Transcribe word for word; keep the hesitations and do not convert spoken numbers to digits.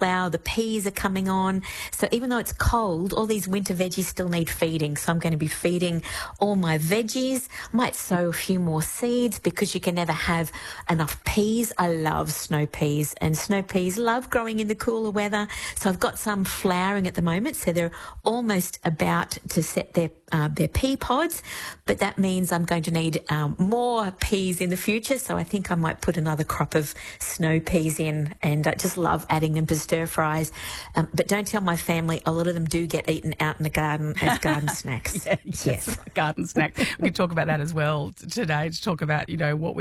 cauliflower, the peas are coming on. So even though it's cold, all these winter veggies still need feeding. So I'm going to be feeding all my veggies. Might sow a few more seeds because you can never have enough peas. I love snow peas, and snow peas love growing in the cooler weather. So I've got some flowering at the moment, so they're almost about to set their uh, their pea pods, but that means I'm going to need um, more peas in the future. So I think I might put another crop of snow peas in, and I just love adding them to stir fries. Um, but don't tell my family, a lot of them do get eaten out in the garden as garden snacks. yeah, yes, Yes. garden snack. We could talk about that as well today, to talk about, you know, what we